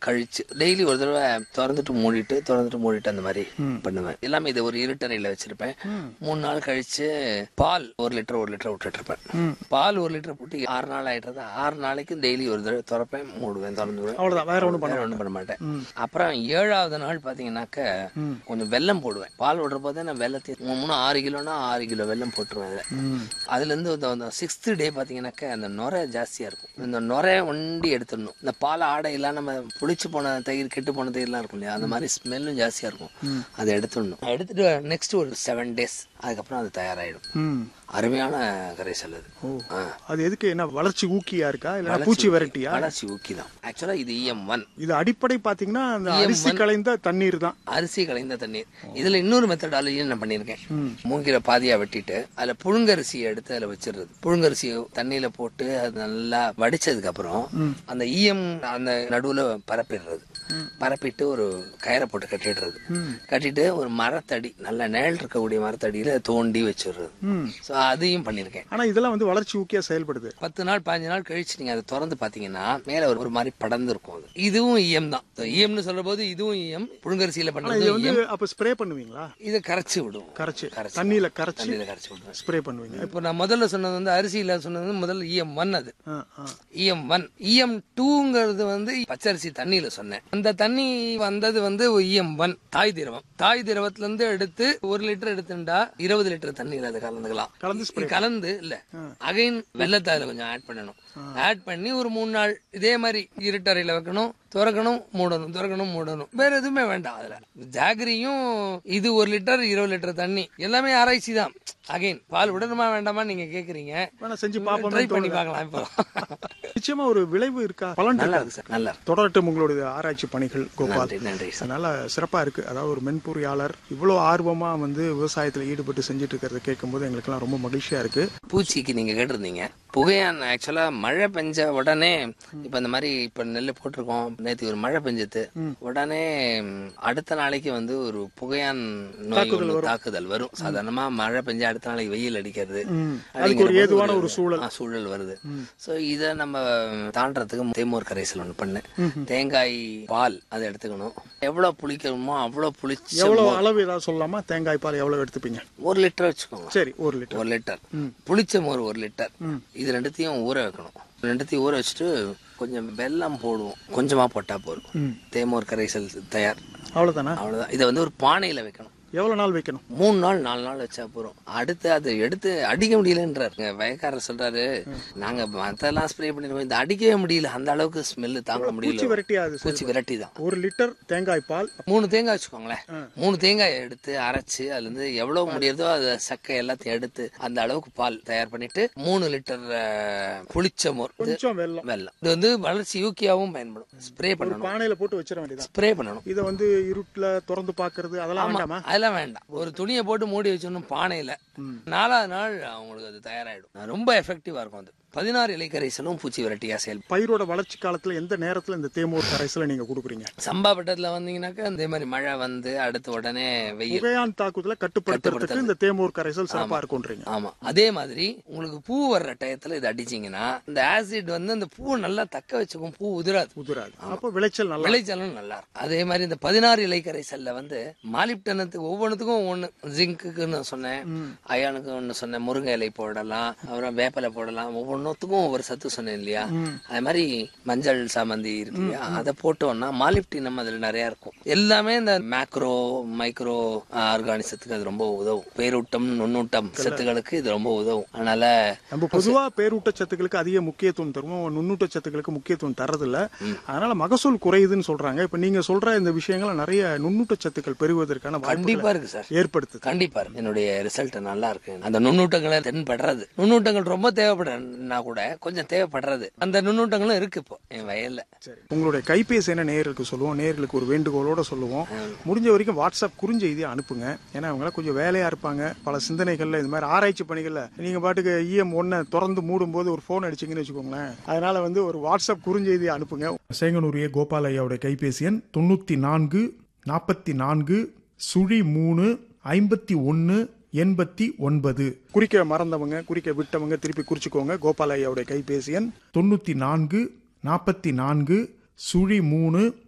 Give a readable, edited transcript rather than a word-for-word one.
கழிச்சு டெய்லி ஒரு தடவை திறந்துட்டு மூடிட்டு அந்த மாதிரி பண்ணுவேன். எல்லாமே இது ஒரு இருட்டறையில வச்சிருப்பேன். 3 நாள் கழிச்சு பால் 1 லிட்டர் விட்டுட்டு இருப்பேன். பால் 1 லிட்டர் போட்டு 6 நாள் ஆயிடுறது. 6 நாளைக்கு டெய்லி ஒரு தடவை திறப்பேன், மூடுவேன், திறந்துடுவேன். அவ்வளவுதான், வேற ஒண்ணும் பண்ண மாட்டேன். அப்புறம் 7வது நாள் பாத்தீங்கன்னாக்க கொஞ்சம் வெல்லம் போடுவேன். பால் விடுற போதே நான் வெள்ளத்தையும் 6 கிலோனா 6 கிலோ வெல்லம் போட்டுருவேன். அதுல இருந்து 6th டே பாத்தீங்கன்னாக்க அந்த நுரை ஜாஸ்தியா இருக்கும். இந்த நுரை ஒண்டி எடுத்துடணும். இந்த பால் ஆடை எல்லாம் நம்ம புளிச்சு போன தயிர், கெட்டு போன தயிர்லாம் இருக்கும் இல்லையா, அந்த மாதிரி ஸ்மெல்லும் ஜாஸ்தியா இருக்கும். அதை எடுத்துடணும். எடுத்துட்டு நெக்ஸ்ட் ஒரு 7 days அதுக்கப்புறம் அது தயாராயிடும். அருமையான கரைசல் அது. அது எதுக்கு, என்ன வளர்ச்சி ஊக்கியா இருக்கா இல்ல பூச்சி விரட்டியா? வளர்ச்சி ஊக்கி தான். ஆக்சுவலா இது EM1. இது அடிப்படை பாத்தீங்கன்னா அந்த அரிசி களைந்த தண்ணீர் தான். அரிசி களைந்த தண்ணீர். இதுல இன்னொரு மெத்தடாலஜி நான் பண்ணிருக்கேன். மூங்கில பாதியா வெட்டிட்டு அதுல புழுங்கரிசியை எடுத்து அதுல வச்சிருது. புழுங்கரிசியை தண்ணியில போட்டு அது நல்லா வடிச்சதுக்கு அப்புறம் அந்த EM அந்த நடுவுல பரப்பிட்டு ஒரு கயிறை போட்டு கட்டிடுறது. கட்டிட்டு ஒரு மரத்தடி, நல்ல நிழல் இருக்கக்கூடிய மரத்தடியில தோண்டி வச்சிடுறது. அதையும் பண்ணிருக்கேன். ஆனா இதெல்லாம் வந்து வளர்ச்சி ஊக்கியா செயல்படுது. 10 நாள் 15 நாள் கழிச்சு நீங்க அதை திறந்து பாத்தீங்கன்னா மேல ஒரு மாதிரி படர்ந்து இருக்கும். இதுவும் EM தான். EMன்னு சொல்ற போது இதுவும் EM. புழுங்கரிசியில பண்ணது. அப்ப ஸ்ப்ரே பண்ணுவீங்களா? இதை கரைச்சு விடுவோம். தண்ணியில கரைச்சு விடுவோம், ஸ்ப்ரே பண்ணுவீங்க. இப்போ நான் முதல்ல சொன்னது வந்து அரிசியில சொன்னது முதல்ல EM1. அது EM1. EM2ங்கிறது வந்து பச்சரிசி தண்ணியில சொன்னேன். அந்த தண்ணி வந்தது வந்து EM1 தாய் திரவம். தாய் திரவத்துல இருந்து எடுத்து 1 லிட்டர் எடுத்துட்டா 20 லிட்டர் தண்ணியில அதை கலந்துக்கலாம். கலந்து இல்ல அகைன் வெள்ளத்தை அதுல கொஞ்சம் ஆட் பண்ணணும். ஆட் பண்ணி ஒரு 3 நாள் இதே மாதிரி இருட்டறையில வைக்கணும். திறக்கணும், மூடணும். வேற எதுவுமே வேண்டாம். அதுல ஜாகரியும் இது 1 லிட்டர் 20 லிட்டர் தண்ணி எல்லாமே ஆராய்ச்சி தான். அகைன் பால் விடணுமா வேண்டாமா நீங்க கேக்குறீங்க, செஞ்சு பாப்போம், ட்ரை பண்ணி பார்க்கலாம். இப்போ நிச்சயமா ஒரு விளைவு இருக்கா? பலன் நல்லா இருக்கு சார். நல்லா தொடரட்டும் உங்களுடைய ஆராய்ச்சி பணிகள் கோபால். நன்றி சார். நல்லா சிறப்பா இருக்கு. அதாவது ஒரு மென்பொறியாளர் இவ்வளவு ஆர்வமா வந்து விவசாயத்துல ஈடுபட்டு செஞ்சுட்டு இருக்கிறத கேட்கும் போது எங்களுக்கு எல்லாம் ரொம்ப மகிழ்ச்சியா இருக்கு. பூச்சிக்கு நீங்க கேட்டிருந்தீங்க. புகையான் ஆக்சுவலா மழை பெஞ்ச உடனே இப்ப இந்த மாதிரி இப்ப நெல்லு போட்டிருக்கோம், நேற்று ஒரு மழை பெஞ்சது உடனே அடுத்த நாளைக்கு வந்து ஒரு புகையான் நோய் தாக்குதல் வரும். சாதாரணமா மழை பெஞ்ச அடுத்த நாளைக்கு வெயில் அடிக்கிறது, ஏதுவான ஒரு சூழல் வருது. சோ இத நம்ம தாண்டறதுக்கு தேமோர் கரைசல் ஒண்ணு பண்ணு. தேங்காய் பால் அதை எடுத்துக்கணும். எவ்வளவு புளிக்கணுமோ அவ்வளவு புளிச்சு. எவ்வளவு அளவு ஏதாவது சொல்லலாமா? தேங்காய் பால் எவ்வளவு எடுத்துப்பீங்க? 1 லிட்டர் வச்சுக்கோங்க. சரி, 1 லிட்டர். புளிச்ச மோர் 1 லிட்டர். இது ரெண்டுத்தையும் ஊற வைக்கணும். ரெண்டுத்தையும் ஊற வச்சுட்டு கொஞ்சம் வெல்லம் போடுவோம். கொஞ்சமா போட்டா போதும். தேமோர் கரைசல் தயார். அவ்வளவுதான். இதை வந்து ஒரு பானையில வைக்கணும். எவ்வளவு நாள் வைக்கணும்? 3 நாள் 4 நாள் வச்சா போறோம். அடுத்து அதை எடுத்து அடிக்க முடியலன்றாரு வயக்காரர். சொல்றாரு நாங்க மத்தெல்லாம் ஸ்ப்ரே பண்ணிருக்கோம், இந்த அடிக்கவே முடியல, அந்த அளவுக்கு ஸ்மெல் தாங்க முடியல. பூச்சி விரட்டி தான். 1 லிட்டர் தேங்காய் பால் 3 தேங்காய் வச்சுக்கோங்களேன். 3 தேங்காய் எடுத்து அரைச்சு அதுல இருந்து எவ்வளவு முடியறதோ அது சக்கை எல்லாத்தையும் எடுத்து அந்த அளவுக்கு பால் தயார் பண்ணிட்டு 3 லிட்டர் புளிச்ச மோர், வெல்லம். இது வந்து வளர்ச்சி யூக்கியாவும் பயன்படும். ஸ்ப்ரே பண்ணணும். பானையில போட்டு வச்சிட வேண்டியது. ஸ்ப்ரே பண்ணணும். இதை வந்து இருட்டுல திறந்து பாக்குறது அதெல்லாம் வேண்டாமா? அதெல்லாம் வேண்டாம். ஒரு துணியை போட்டு மூடி வச்சோம் பானையில. 4வது நாள் அவங்களுக்கு அது தயாராயிடும். ரொம்ப எஃபெக்டிவா இருக்கும். அது 16 இலை கரைசலும் பூச்சி விரட்டியா செயல்படும். பயிரோட வளர்ச்சி காலத்துல எந்த நேரத்துல இந்த தேமோர் கரைசலை நீங்க கொடுக்குறீங்க? சம்பா பட்டத்துல வந்தீங்கன்னாக்கா அதே மாதிரி மழை வந்து அடுத்த உடனே வெயில். புகையான் தாக்குதல கட்டுப்படுத்துறதுக்கு இந்த தேமோர் கரைசல் சிறப்பா இருக்கும்ன்றீங்க. ஆமா. அதே மாதிரி உங்களுக்கு பூ வர்ற டயத்துல இது அடிச்சீங்கன்னா இந்த ஆசிட் வந்து அந்த பூ நல்லா தக்க வச்சுக்கும். பூ உதிராது. அப்ப விளைச்சலும் நல்லா இருக்கும். அதே மாதிரி இந்த 16 இலை கரைசல்ல வந்து மாலிப்டனத்துக்கு ஒவ்வொன்றுத்துக்கும் ஒண்ணு, ஜிங்க்குன்னு சொன்னேன், அயானுக்கு ஒண்ணு சொன்னேன், முருங்கை இலை போடலாம், அப்புறம் வேப்பலை போடலாம். ஒவ்வொன்றுத்துக்கும் ஒவ்வொரு சத்து சொன்னேன் இல்லையா? அது மாதிரி மஞ்சள் சாமந்தி இருக்கு இல்லையா, அதை போட்டோம்னா மாலிப்டினம் அதுல நிறைய இருக்கும். எல்லாமே இந்த மேக்ரோ மைக்ரோ ஆர்கானிசத்துக்கு அது ரொம்ப உதவும். பேரூட்டம் நுண்ணூட்டம் சத்துக்களுக்கு இது ரொம்ப உதவும். அதனால நம்ம பொதுவா பேரூட்ட சத்துக்களுக்கு அதிக முக்கியத்துவம் தருவோம், நுண்ணூட்ட சத்துக்களுக்கு முக்கியத்துவம் தரதில்ல. அதனால மகசூல் குறையுதுன்னு சொல்றாங்க. இப்ப நீங்க சொல்ற இந்த விஷயங்களை நிறைய நுண்ணூட்ட சத்துக்கள் பெறுவதற்கான கண்டிப்பா இருக்கு சார். ஏற்படுத்து. கண்டிப்பா இருக்கு. என்னுடைய ரிசல்ட் நல்லா இருக்கு. அந்த நுண்ணூட்டங்களை தென்படுறது. நுண்ணூட்டங்கள் ரொம்ப தேவைப்படுறா கூட கொஞ்சம் தேவைப்படுறது. அந்த நுண்ணூட்டங்களும் இருக்கு இப்போ என் வயல்ல. உங்களுடைய கைபேசி என்ன நேயர்களுக்கு சொல்லுவோம், நேயர்களுக்கு ஒரு வேண்டுகோளோட சொல்லுவோம், முடிஞ்ச வரைக்கும் வாட்ஸ்அப் குறுஞ்செய்தியை அனுப்புங்க. ஏன்னா அவங்க கொஞ்சம் வேலையா இருப்பாங்க, பல சிந்தனைகள்ல இந்த மாதிரி ஆராய்ச்சி பணிகள்ல. நீங்க பாட்டுக்கு EM1 திறந்து மூடும் போது ஒரு போன் அடிச்சீங்கன்னு வச்சுக்கோங்களேன். அதனால வந்து ஒரு வாட்ஸ்அப் குறுஞ்செய்தியை அனுப்புங்க. சேங்கனூர் கோபால் ஐயாவுடைய கைபேசி எண் 94 44 03 51 89. குறிக்க மறந்தவங்க, குறிக்க விட்டவங்க திருப்பி குறிச்சுக்கோங்க. கோபால் ஐயாவுடைய கைபேசி எண் 94 44 03